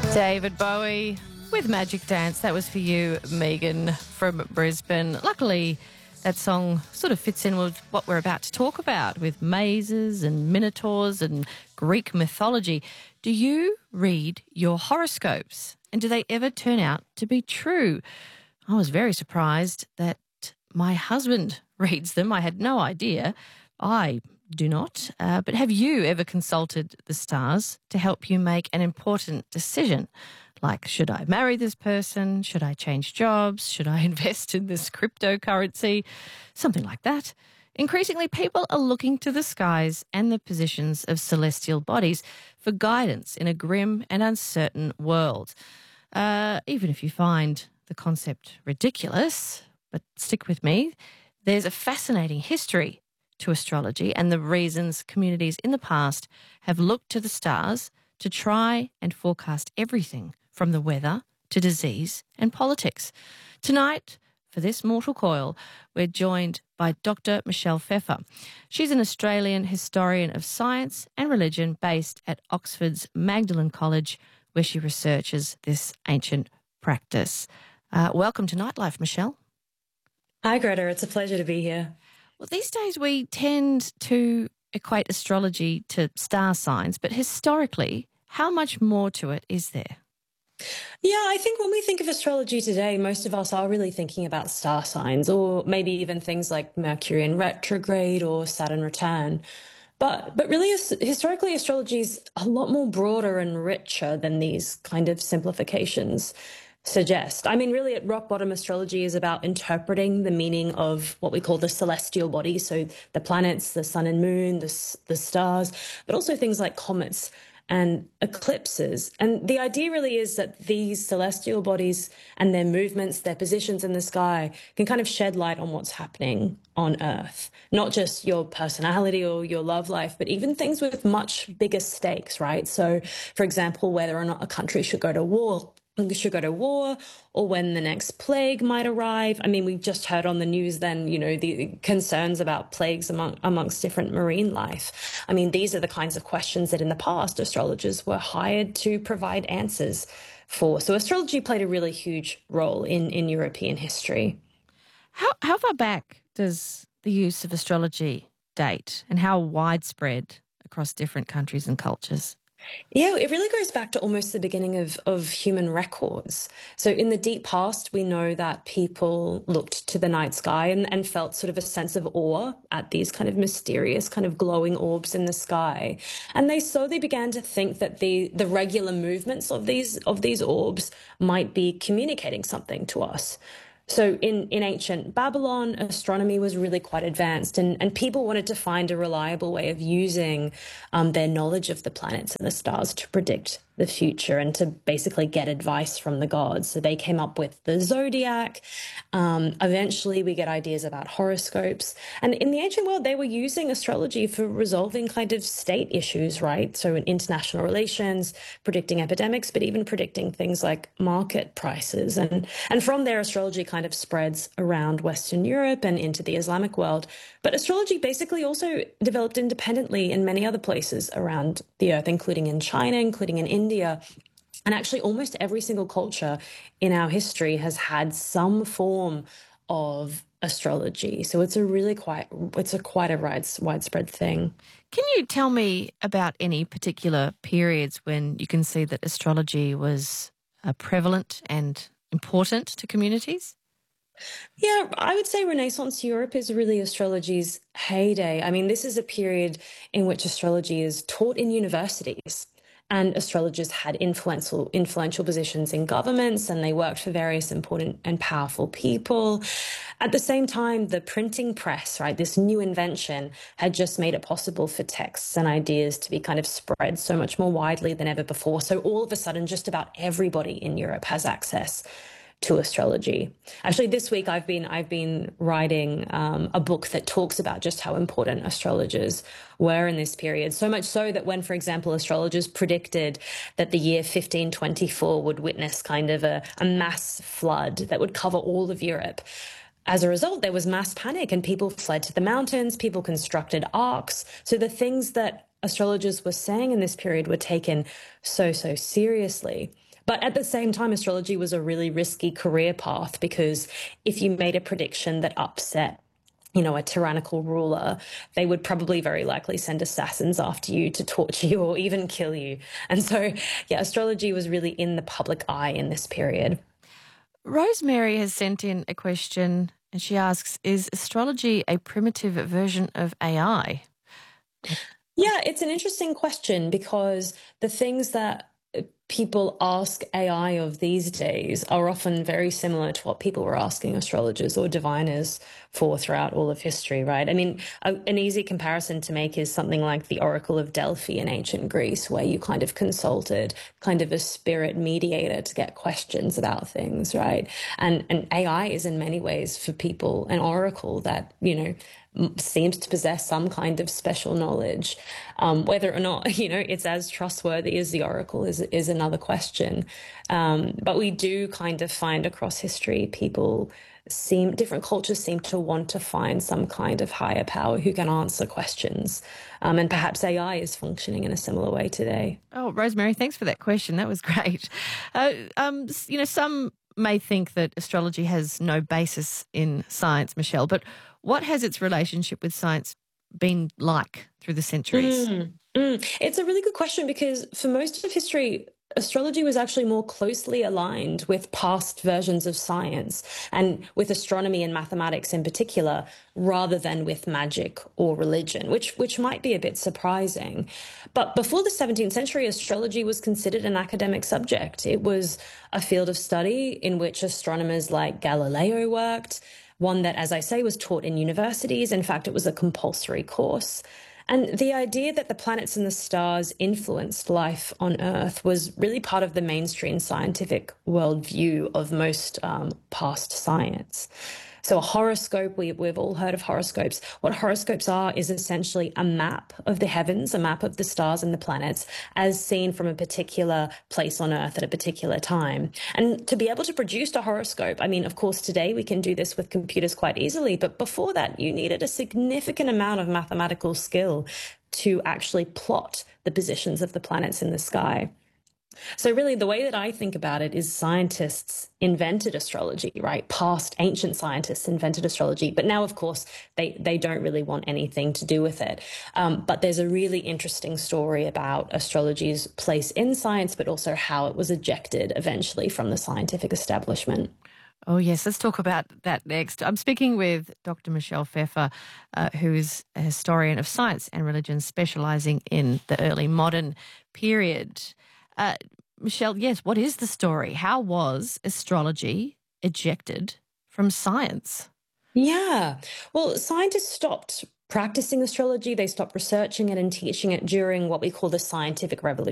David Bowie with Magic Dance. That was for you, Megan from Brisbane. Luckily, that song sort of fits in with what we're about to talk about with mazes and minotaurs and Greek mythology. Do you read your horoscopes? And do they ever turn out to be true? I was very surprised that my husband reads them. I had no idea. I do not. But have you ever consulted the stars to help you make an important decision? Like, should I marry this person? Should I change jobs? Should I invest in this cryptocurrency? Something like that. Increasingly, people are looking to the skies and the positions of celestial bodies for guidance in a grim and uncertain world. Even if you find the concept ridiculous, but stick with me, there's a fascinating history to astrology and the reasons communities in the past have looked to the stars to try and forecast everything from the weather to disease and politics. Tonight, for this mortal coil, we're joined by Dr. Michelle Pfeffer. She's an Australian historian of science and religion based at Oxford's Magdalen College, where she researches this ancient practice. Welcome to Nightlife, Michelle. Hi, Greta. It's a pleasure to be here. Well, these days we tend to equate astrology to star signs, but historically, how much more to it is there? Yeah, I think when we think of astrology today, most of us are really thinking about star signs, or maybe even things like Mercury in retrograde or Saturn return. But really, historically, astrology is a lot more broader and richer than these kind of simplifications suggest. I mean, really, at rock bottom, astrology is about interpreting the meaning of what we call the celestial bodies, so the planets, the sun and moon, the stars, but also things like comets and eclipses. And the idea really is that these celestial bodies and their movements, their positions in the sky can kind of shed light on what's happening on Earth, not just your personality or your love life, but even things with much bigger stakes, right? So, for example, whether or not a country should go to war, or when the next plague might arrive. I mean, we've just heard on the news then, the concerns about plagues amongst different marine life. I mean, these are the kinds of questions that in the past astrologers were hired to provide answers for. So astrology played a really huge role in European history. How far back does the use of astrology date, and how widespread across different countries and cultures? Yeah, it really goes back to almost the beginning of human records. So in the deep past, we know that people looked to the night sky and felt sort of a sense of awe at these kind of mysterious, kind of glowing orbs in the sky. And they slowly began to think that the regular movements of these orbs might be communicating something to us. So in ancient Babylon, astronomy was really quite advanced, and people wanted to find a reliable way of using their knowledge of the planets and the stars to predict the future and to basically get advice from the gods. So they came up with the zodiac. Eventually, we get ideas about horoscopes. And in the ancient world, they were using astrology for resolving kind of state issues, right? So in international relations, predicting epidemics, but even predicting things like market prices. And from there, astrology kind of spreads around Western Europe and into the Islamic world. But astrology basically also developed independently in many other places around the earth, including in China, including in India. And actually almost every single culture in our history has had some form of astrology. So it's quite a widespread thing. Can you tell me about any particular periods when you can see that astrology was prevalent and important to communities? Yeah, I would say Renaissance Europe is really astrology's heyday. I mean, this is a period in which astrology is taught in universities. And astrologers had influential positions in governments, and they worked for various important and powerful people. At the same time, the printing press, right, this new invention had just made it possible for texts and ideas to be kind of spread so much more widely than ever before. So all of a sudden, just about everybody in Europe has access to astrology. Actually, this week I've been writing a book that talks about just how important astrologers were in this period. So much so that when, for example, astrologers predicted that the year 1524 would witness kind of a mass flood that would cover all of Europe. As a result, there was mass panic and people fled to the mountains, people constructed arks. So the things that astrologers were saying in this period were taken so seriously. But at the same time, astrology was a really risky career path because if you made a prediction that upset a tyrannical ruler, they would probably very likely send assassins after you to torture you or even kill you. And so, yeah, astrology was really in the public eye in this period. Rosemary has sent in a question and she asks, is astrology a primitive version of AI? Yeah, it's an interesting question because the things that people ask AI of these days are often very similar to what people were asking astrologers or diviners for throughout all of history, right? I mean, an easy comparison to make is something like the Oracle of Delphi in ancient Greece, where you kind of consulted kind of a spirit mediator to get questions about things, right? And AI is in many ways for people an oracle that, seems to possess some kind of special knowledge. Whether or not, it's as trustworthy as the oracle is another question. But we do kind of find across history, different cultures seem to want to find some kind of higher power who can answer questions. And perhaps AI is functioning in a similar way today. Oh, Rosemary, thanks for that question. That was great. Some may think that astrology has no basis in science, Michelle, but what has its relationship with science been like through the centuries? It's a really good question because for most of history, astrology was actually more closely aligned with past versions of science and with astronomy and mathematics in particular, rather than with magic or religion, which might be a bit surprising. But before the 17th century, astrology was considered an academic subject. It was a field of study in which astronomers like Galileo worked, one that, as I say, was taught in universities. In fact, it was a compulsory course. And the idea that the planets and the stars influenced life on Earth was really part of the mainstream scientific worldview of most past science. So a horoscope, we've all heard of horoscopes. What horoscopes are is essentially a map of the heavens, a map of the stars and the planets as seen from a particular place on Earth at a particular time. And to be able to produce a horoscope, I mean, of course, today we can do this with computers quite easily, but before that, you needed a significant amount of mathematical skill to actually plot the positions of the planets in the sky. So really the way that I think about it is scientists invented astrology, right? Past ancient scientists invented astrology, but now, of course, they don't really want anything to do with it. But there's a really interesting story about astrology's place in science, but also how it was ejected eventually from the scientific establishment. Oh, yes. Let's talk about that next. I'm speaking with Dr. Michelle Pfeffer, who is a historian of science and religion specialising in the early modern period. Michelle, yes, what is the story? How was astrology ejected from science? Yeah. Well, scientists stopped practicing astrology. They stopped researching it and teaching it during what we call the scientific revolution.